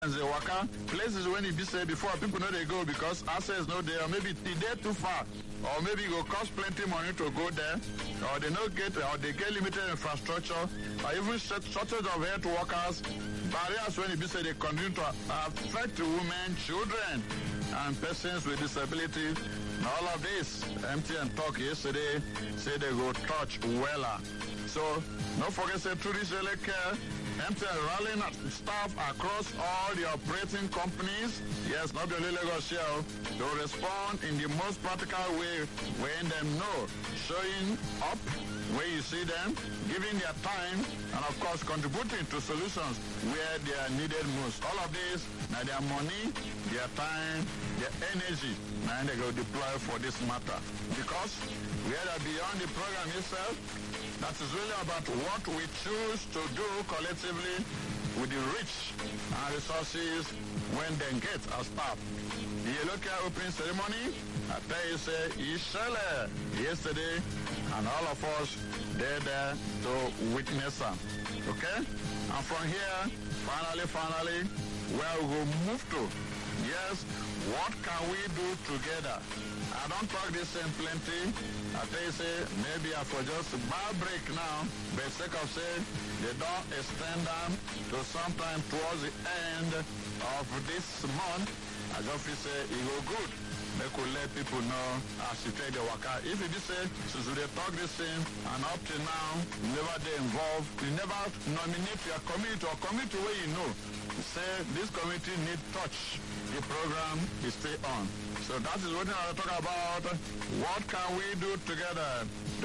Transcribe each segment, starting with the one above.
the waka places when it be said before people know they go because access no there, or maybe they're too far, or maybe it will cost plenty money to go there, or they not get, or they get limited infrastructure, or even shortage of health workers. Barriers when it be said they continue to affect women, children, and persons with disabilities. All of this, MTN talk yesterday, say they go touch Wella. So, don't forget, say, through this care, MTN rallying staff across all the operating companies, yes, not only Lagos Shell, to respond in the most practical way when them know, showing up where you see them, giving their time, and of course contributing to solutions where they are needed most. All of this, now their money, their time, their energy, now they go deploy for this matter. Because we are beyond the program itself, that is really about what we choose to do collectively with the rich and resources when they get as staff. The local opening ceremony, I tell you, say, Ishele yesterday, and all of us, they're there to witness them. Okay? And from here, finally, where we will move to. Yes, what can we do together? I don't talk this in plenty. I tell you, say, maybe I for just buy break now, but sake of say, they don't extend them to sometime towards the end of this month. I just feel say, it go good. They could let people know as you take the waka. If you just say, since they talk this thing, and up to now, you never they involved, you never nominate your community or community where you know. You say, this community need touch. The program is still on. So that is what I talk about. What can we do together?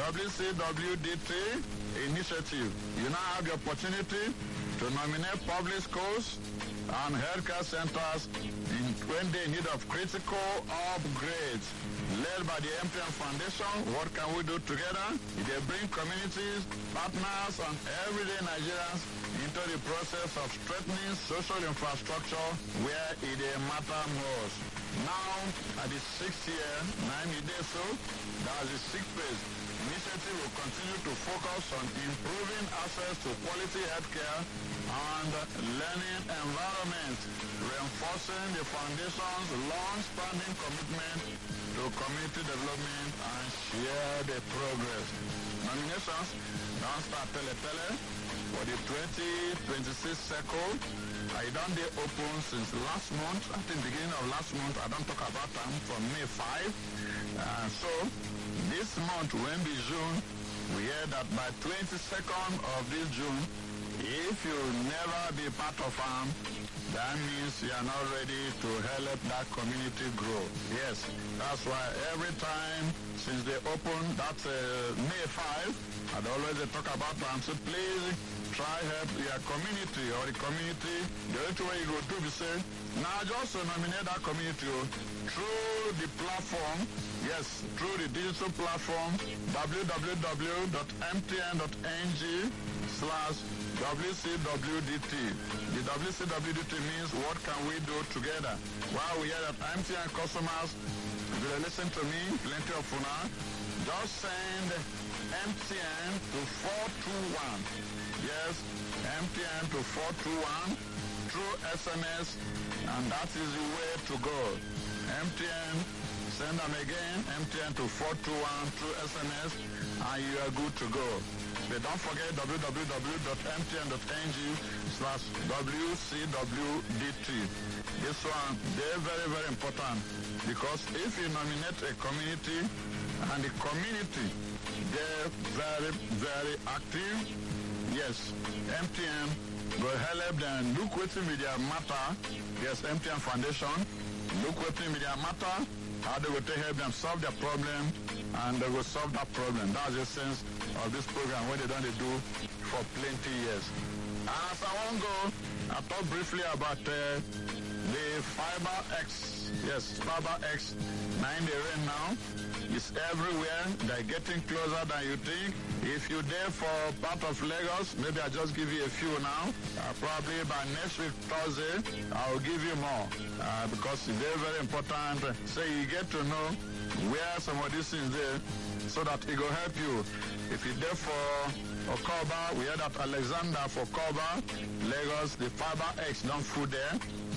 WCWDT initiative. You now have the opportunity to nominate public schools and healthcare centers when they need of critical upgrades. Led by the MTN Foundation, what can we do together? They bring communities, partners, and everyday Nigerians into the process of strengthening social infrastructure where it matter most. Now, at the 6th year, 90 days so, that's the 6th phase. Initiative will continue to focus on improving access to quality healthcare and learning environment, reinforcing the foundation's long-standing commitment to community development and share the progress. Nominations don't start tele for the 2026 cycle. I done they open since last month. At the beginning of last month, I don't talk about them from May 5. So this month, when be June, we hear that by 22nd of this June, if you never be part of them, that means you are not ready to help that community grow. Yes, that's why every time since they opened that May 5, I'd always talk about them. So please try help your community or the community. The only way you go do is say, now just to nominate that community through the platform. Yes, through the digital platform www.mtn.ng/WCWDT. The WCWDT means what can we do together? While we hear that MTN customers, if you listen to me, plenty of una, just send MTN to 421. Yes, MTN to 421 through SMS, and that is the way to go. MTN, send them again, MTN to 421 through SMS, and you are good to go. But don't forget www.mtn.ng/WCWDT. This one, they're very, very important, because if you nominate a community, and the community, they're very, very active, yes, MTN will help them look what's media matter. Yes, MTN Foundation, look what's media matter, how they will help them solve their problem, and they will solve that problem. That's the sense of this program, what they don't do for plenty years. And as I want to go, I talk briefly about the Fiber X. Yes, Fiber X, 9 day rain now. It's everywhere. They're getting closer than you think. If you're there for part of Lagos, maybe I'll just give you a few now. Probably by next week, Thursday, I'll give you more. Because it's very, very important. So you get to know where some of these things there, so that it will help you. If you're there for Okoba, we heard that Alexander for Koba, Lagos, the Fiber X don't food there.